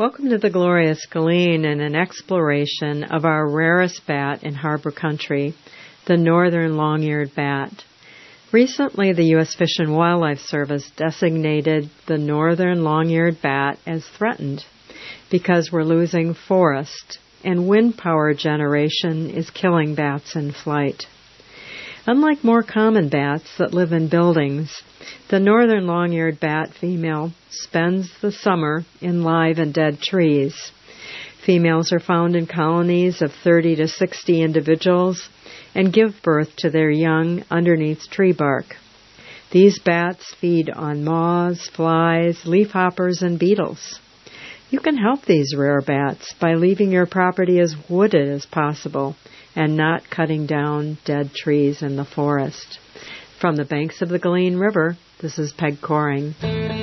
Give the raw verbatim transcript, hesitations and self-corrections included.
Welcome to the Glorious Galeen and an exploration of our rarest bat in harbor country, the northern long-eared bat. Recently, the U S Fish and Wildlife Service designated the northern long-eared bat as threatened because we're losing forest and wind power generation is killing bats in flight. Unlike more common bats that live in buildings, the northern long-eared bat female spends the summer in live and dead trees. Females are found in colonies of thirty to sixty individuals and give birth to their young underneath tree bark. These bats feed on moths, flies, leafhoppers, and beetles. You can help these rare bats by leaving your property as wooded as possible and not cutting down dead trees in the forest. From the banks of the Galeen River, this is Peg Coring.